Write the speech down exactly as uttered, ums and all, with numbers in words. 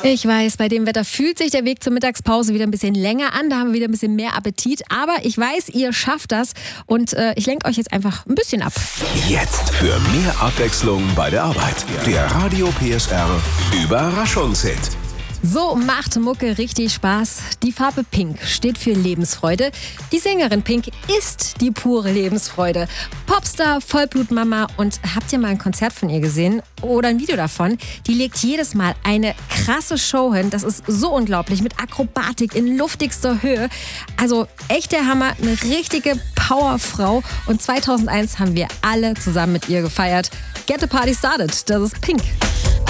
Ich weiß, bei dem Wetter fühlt sich der Weg zur Mittagspause wieder ein bisschen länger an. Da haben wir wieder ein bisschen mehr Appetit. Aber ich weiß, ihr schafft das. Und äh, ich lenke euch jetzt einfach ein bisschen ab. Jetzt für mehr Abwechslung bei der Arbeit. Der Radio P S R Überraschungshit. So macht Mucke richtig Spaß. Die Farbe Pink steht für Lebensfreude. Die Sängerin Pink ist die pure Lebensfreude. Popstar, Vollblutmama. Und habt ihr mal ein Konzert von ihr gesehen? Oder ein Video davon? Die legt jedes Mal eine krasse Show hin. Das ist so unglaublich. Mit Akrobatik in luftigster Höhe. Also echt der Hammer. Eine richtige Powerfrau. Und zweitausendeins haben wir alle zusammen mit ihr gefeiert. Get the Party started. Das ist Pink.